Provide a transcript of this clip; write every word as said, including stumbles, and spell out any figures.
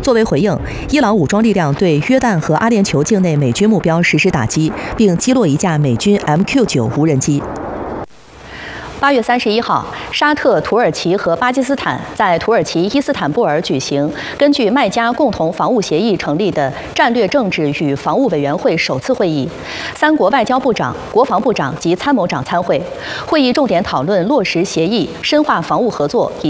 作为回应，伊朗武装力量对约旦和阿联酋境内美军目标实施打击，并击落一架美军 M Q 九无人机。 八月三十一号，沙特、土耳其和巴基斯坦在土耳其伊斯坦布尔举行根据麦加共同防务协议成立的战略政治与防务委员会首次会议，三国外交部长、国防部长及参谋长参会。会议重点讨论落实协议、深化防务合作以